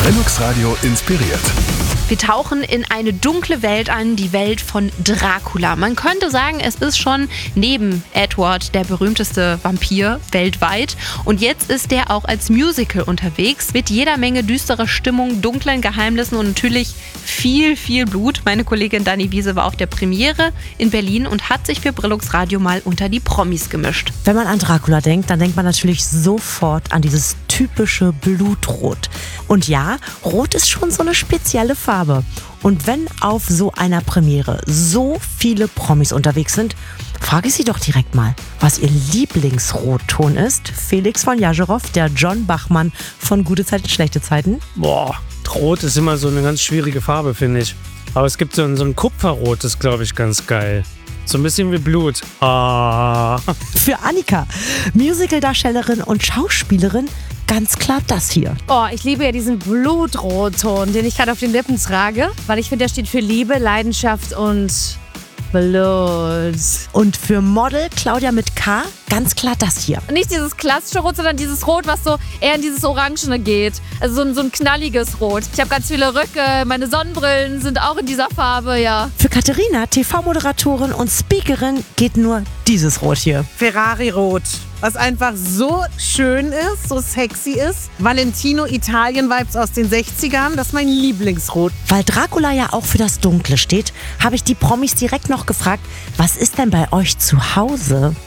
Flux Radio inspiriert. Wir tauchen in eine dunkle Welt ein, die Welt von Dracula. Man könnte sagen, es ist schon neben Edward der berühmteste Vampir weltweit. Und jetzt ist der auch als Musical unterwegs mit jeder Menge düsterer Stimmung, dunklen Geheimnissen und natürlich viel, viel Blut. Meine Kollegin Dani Wiese war auf der Premiere in Berlin und hat sich für Brillux Radio mal unter die Promis gemischt. Wenn man an Dracula denkt, dann denkt man natürlich sofort an dieses typische Blutrot. Und ja, Rot ist schon so eine spezielle Farbe. Und wenn auf so einer Premiere so viele Promis unterwegs sind, frage ich Sie doch direkt mal, was Ihr Lieblingsrotton ist. Felix von Jagerow, der John Bachmann von Gute Zeiten, Schlechte Zeiten. Boah, Rot ist immer so eine ganz schwierige Farbe, finde ich. Aber es gibt so ein Kupferrot, das glaube ich ganz geil. So ein bisschen wie Blut. Ah. Für Annika, Musicaldarstellerin und Schauspielerin, ganz klar das hier. Oh, ich liebe ja diesen Blutrotton, den ich gerade auf den Lippen trage, weil ich finde, der steht für Liebe, Leidenschaft und Blut. Und für Model Claudia mit K, ganz klar das hier. Nicht dieses klassische Rot, sondern dieses Rot, was so eher in dieses Orangene geht. Also so ein knalliges Rot. Ich habe ganz viele Röcke, meine Sonnenbrillen sind auch in dieser Farbe, ja. Für Katharina, TV-Moderatorin und Speakerin, geht nur dieses Rot hier. Ferrari-Rot, was einfach so schön ist, so sexy ist. Valentino Italien-Vibes aus den 60ern, das ist mein Lieblingsrot. Weil Dracula ja auch für das Dunkle steht, habe ich die Promis direkt noch gefragt, was ist denn bei euch zu Hause